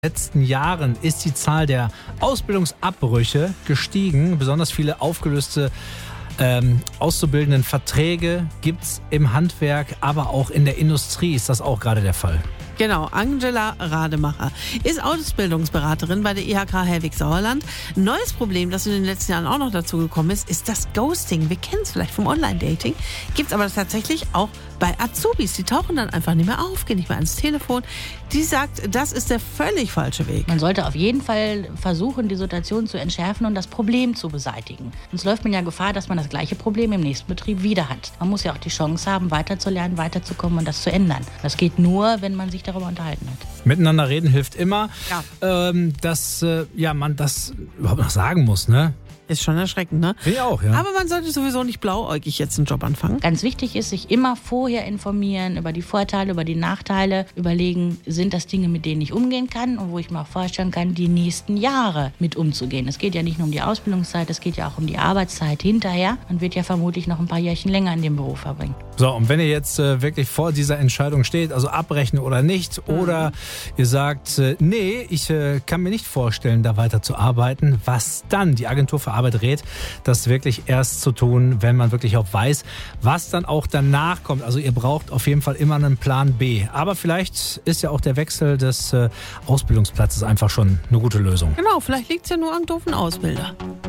letzten Jahren ist die Zahl der Ausbildungsabbrüche gestiegen. Besonders viele aufgelöste auszubildenden Verträge gibt es im Handwerk, aber auch in der Industrie ist das auch gerade der Fall. Genau, Angela Rademacher ist Ausbildungsberaterin bei der IHK Hellwig-Sauerland. Neues Problem, das in den letzten Jahren auch noch dazu gekommen ist das Ghosting. Wir kennen es vielleicht vom Online-Dating, gibt es aber tatsächlich auch bei Azubis. Die tauchen dann einfach nicht mehr auf, gehen nicht mehr ans Telefon. Die sagt, das ist der völlig falsche Weg. Man sollte auf jeden Fall versuchen, die Situation zu entschärfen und das Problem zu beseitigen. Sonst läuft man ja Gefahr, dass man das gleiche Problem im nächsten Betrieb wieder hat. Man muss ja auch die Chance haben, weiterzulernen, weiterzukommen und das zu ändern. Das geht nur, wenn man sich darüber unterhalten hat. Miteinander reden hilft immer, Ja. dass man das überhaupt noch sagen muss, ne? Ist schon erschreckend, ne? Ich auch, ja. Aber man sollte sowieso nicht blauäugig jetzt einen Job anfangen. Ganz wichtig ist, sich immer vorher informieren über die Vorteile, über die Nachteile, überlegen, sind das Dinge, mit denen ich umgehen kann und wo ich mir auch vorstellen kann, die nächsten Jahre mit umzugehen. Es geht ja nicht nur um die Ausbildungszeit, es geht ja auch um die Arbeitszeit hinterher. Man wird ja vermutlich noch ein paar Jährchen länger in dem Beruf verbringen. So, und wenn ihr jetzt wirklich vor dieser Entscheidung steht, also abbrechen oder nicht, oder ihr sagt, nee, ich kann mir nicht vorstellen, da weiter zu arbeiten, was dann? Die Agentur für Arbeit rät, das wirklich erst zu tun, wenn man wirklich auch weiß, was dann auch danach kommt. Also ihr braucht auf jeden Fall immer einen Plan B. Aber vielleicht ist ja auch der Wechsel des Ausbildungsplatzes einfach schon eine gute Lösung. Genau, vielleicht liegt es ja nur am doofen Ausbilder.